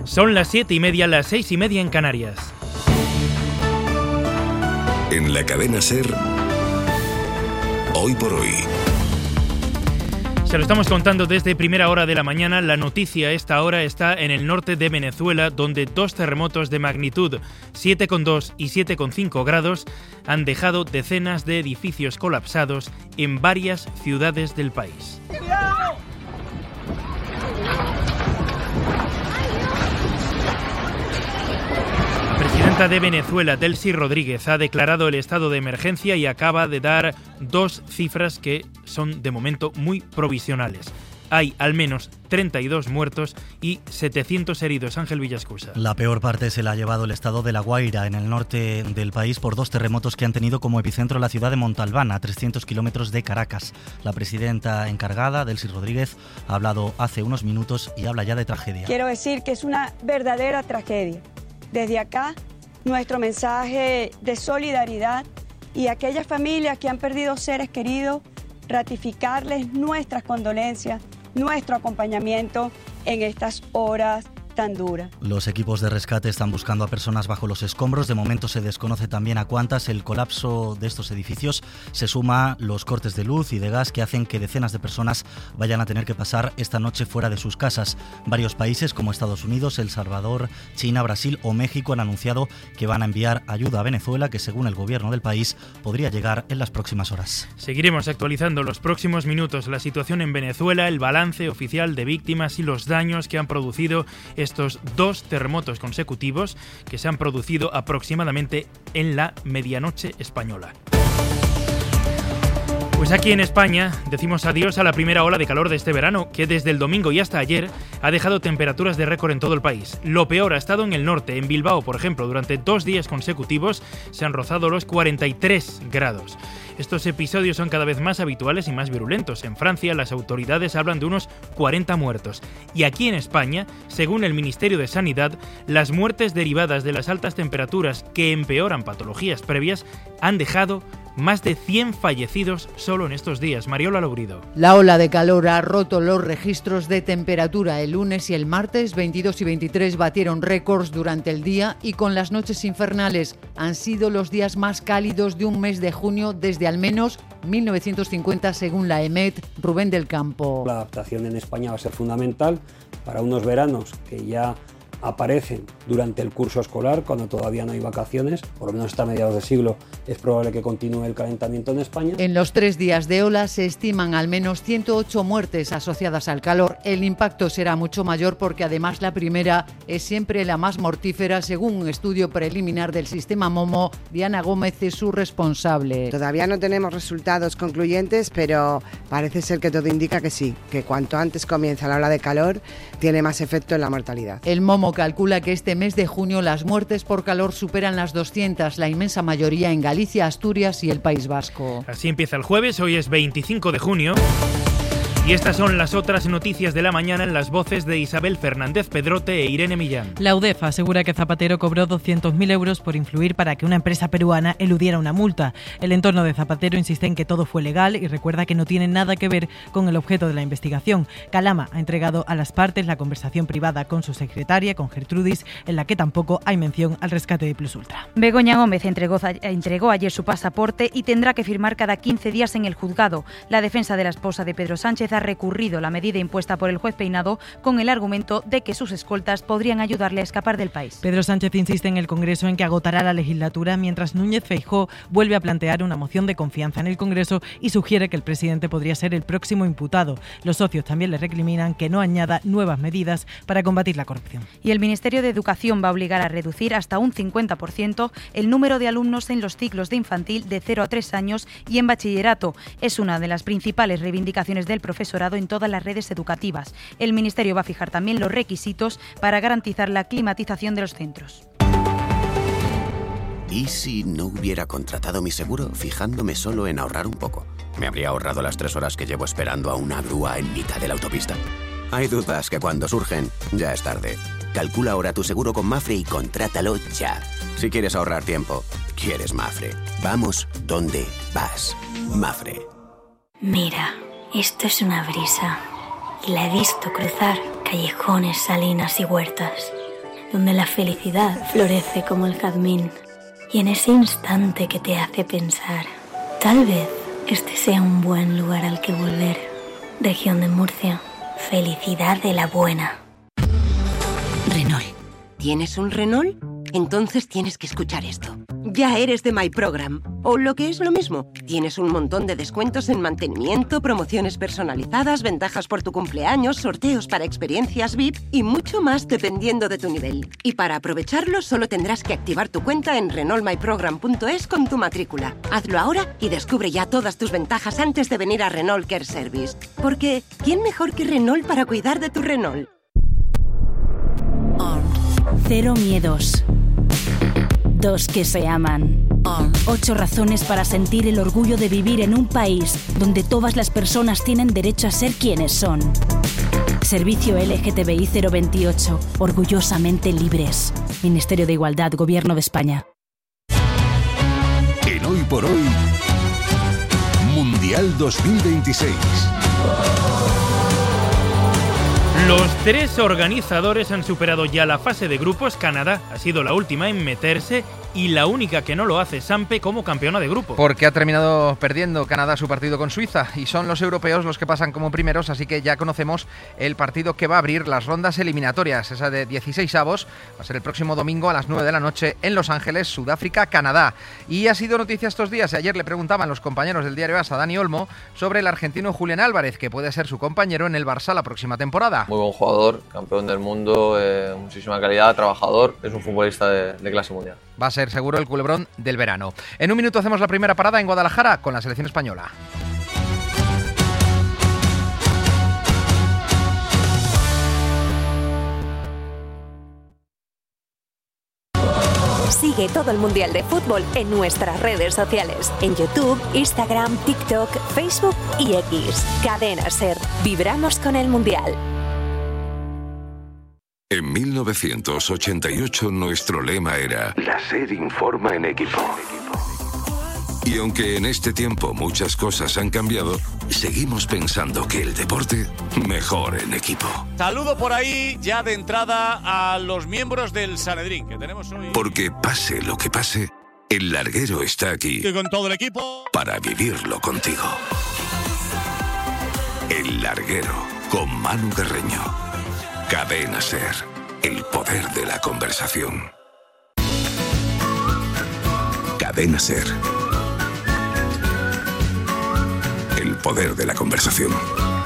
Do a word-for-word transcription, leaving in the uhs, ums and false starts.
Son las siete y media, las seis y media en Canarias. En la cadena SER, Hoy por Hoy. Se lo estamos contando desde primera hora de la mañana. La noticia a esta hora está en el norte de Venezuela, donde dos terremotos de magnitud siete coma dos y siete coma cinco grados han dejado decenas de edificios colapsados en varias ciudades del país. La presidenta de Venezuela, Delcy Rodríguez, ha declarado el estado de emergencia y acaba de dar dos cifras que son de momento muy provisionales. Hay al menos treinta y dos muertos y setecientos heridos. Ángel Villascusa. La peor parte se la ha llevado el estado de La Guaira, en el norte del país, por dos terremotos que han tenido como epicentro la ciudad de Montalbán, a trescientos kilómetros de Caracas. La presidenta encargada, Delcy Rodríguez, ha hablado hace unos minutos y habla ya de tragedia. Quiero decir que es una verdadera tragedia. Desde acá, nuestro mensaje de solidaridad y a aquellas familias que han perdido seres queridos, ratificarles nuestras condolencias, nuestro acompañamiento en estas horas tan duras. Los equipos de rescate están buscando a personas bajo los escombros. De momento se desconoce también a cuántas. El colapso de estos edificios se suma los cortes de luz y de gas que hacen que decenas de personas vayan a tener que pasar esta noche fuera de sus casas. Varios países como Estados Unidos, El Salvador, China, Brasil o México han anunciado que van a enviar ayuda a Venezuela, que según el gobierno del país podría llegar en las próximas horas. Seguiremos actualizando los próximos minutos la situación en Venezuela, el balance oficial de víctimas y los daños que han producido estos dos terremotos consecutivos que se han producido aproximadamente en la medianoche española. Pues aquí en España decimos adiós a la primera ola de calor de este verano, que desde el domingo y hasta ayer ha dejado temperaturas de récord en todo el país. Lo peor ha estado en el norte. En Bilbao, por ejemplo, durante dos días consecutivos se han rozado los cuarenta y tres grados. Estos episodios son cada vez más habituales y más virulentos. En Francia, las autoridades hablan de unos cuarenta muertos. Y aquí en España, según el Ministerio de Sanidad, las muertes derivadas de las altas temperaturas que empeoran patologías previas han dejado más de cien fallecidos solo en estos días. Mariola Lourido. La ola de calor ha roto los registros de temperatura. El lunes y el martes, veintidós y veintitrés, batieron récords durante el día y con las noches infernales. Han sido los días más cálidos de un mes de junio desde al menos mil novecientos cincuenta, según la EMET. Rubén del Campo. La adaptación en España va a ser fundamental para unos veranos que ya aparecen durante el curso escolar, cuando todavía no hay vacaciones, por lo menos hasta mediados de siglo es probable que continúe el calentamiento en España. En los tres días de ola se estiman al menos ciento ocho muertes asociadas al calor. El impacto será mucho mayor porque además la primera es siempre la más mortífera, según un estudio preliminar del sistema Momo. Diana Gómez es su responsable. Todavía no tenemos resultados concluyentes, pero parece ser que todo indica que sí, que cuanto antes comienza la ola de calor tiene más efecto en la mortalidad. El Momo calcula que este mes de junio las muertes por calor superan las doscientas, la inmensa mayoría en Galicia, Asturias y el País Vasco. Así empieza el jueves, hoy es veinticinco de junio. Y estas son las otras noticias de la mañana en las voces de Isabel Fernández Pedrote e Irene Millán. La UDEF asegura que Zapatero cobró doscientos mil euros por influir para que una empresa peruana eludiera una multa. El entorno de Zapatero insiste en que todo fue legal y recuerda que no tiene nada que ver con el objeto de la investigación. Calama ha entregado a las partes la conversación privada con su secretaria, con Gertrudis, en la que tampoco hay mención al rescate de Plus Ultra. Begoña Gómez entregó, entregó ayer su pasaporte y tendrá que firmar cada quince días en el juzgado. La defensa de la esposa de Pedro Sánchez ha recurrido la medida impuesta por el juez Peinado con el argumento de que sus escoltas podrían ayudarle a escapar del país. Pedro Sánchez insiste en el Congreso en que agotará la legislatura, mientras Núñez Feijóo vuelve a plantear una moción de confianza en el Congreso y sugiere que el presidente podría ser el próximo imputado. Los socios también le recriminan que no añada nuevas medidas para combatir la corrupción. Y el Ministerio de Educación va a obligar a reducir hasta un cincuenta por ciento el número de alumnos en los ciclos de infantil de cero a tres años y en bachillerato. Es una de las principales reivindicaciones del profesorado en todas las redes educativas. El Ministerio va a fijar también los requisitos para garantizar la climatización de los centros. ¿Y si no hubiera contratado mi seguro fijándome solo en ahorrar un poco? ¿Me habría ahorrado las tres horas que llevo esperando a una grúa en mitad de la autopista? Hay dudas que cuando surgen ya es tarde. Calcula ahora tu seguro con Mafre y contrátalo ya. Si quieres ahorrar tiempo, quieres Mafre. Vamos donde vas. Mafre. Mira, esto es una brisa y la he visto cruzar callejones, salinas y huertas. donde la felicidad florece como el jazmín. Y en ese instante que te hace pensar, tal vez este sea un buen lugar al que volver. Región de Murcia, felicidad de la buena. Renault. ¿Tienes un Renault? Entonces tienes que escuchar esto. Ya eres de My Program. O lo que es lo mismo, tienes un montón de descuentos en mantenimiento, promociones personalizadas, ventajas por tu cumpleaños, sorteos para experiencias V I P y mucho más dependiendo de tu nivel. Y para aprovecharlo solo tendrás que activar tu cuenta en renault my program punto es con tu matrícula. Hazlo ahora y descubre ya todas tus ventajas antes de venir a Renault Care Service. Porque, ¿quién mejor que Renault para cuidar de tu Renault? Cero miedos. Dos que se aman. Ocho razones para sentir el orgullo de vivir en un país donde todas las personas tienen derecho a ser quienes son. Servicio L G T B I cero veintiocho. Orgullosamente libres. Ministerio de Igualdad, Gobierno de España. En Hoy por Hoy, Mundial dos mil veintiséis. Los tres organizadores han superado ya la fase de grupos. Canadá ha sido la última en meterse y la única que no lo hace, Sampe, como campeona de grupo. Porque ha terminado perdiendo Canadá su partido con Suiza y son los europeos los que pasan como primeros, así que ya conocemos el partido que va a abrir las rondas eliminatorias. Esa de dieciséis avos va a ser el próximo domingo a las nueve de la noche en Los Ángeles, Sudáfrica, Canadá. Y ha sido noticia estos días. Ayer le preguntaban los compañeros del diario AS a Dani Olmo sobre el argentino Julián Álvarez, que puede ser su compañero en el Barça la próxima temporada. Muy buen jugador, campeón del mundo, eh, muchísima calidad, trabajador, es un futbolista de, de clase mundial. Va a ser seguro el culebrón del verano. En un minuto hacemos la primera parada en Guadalajara con la selección española. Sigue todo el Mundial de Fútbol en nuestras redes sociales, en YouTube, Instagram, TikTok, Facebook y X. Cadena SER. Vibramos con el Mundial. En mil novecientos ochenta y ocho nuestro lema era La SER informa en equipo. Y aunque en este tiempo muchas cosas han cambiado, seguimos pensando que el deporte mejor en equipo. Saludo por ahí ya de entrada a los miembros del Sanedrín que tenemos hoy. Porque pase lo que pase, el larguero está aquí. Que con todo el equipo. Para vivirlo contigo. El larguero con Manu Guerreño. Cadena SER, el poder de la conversación. Cadena SER, el poder de la conversación.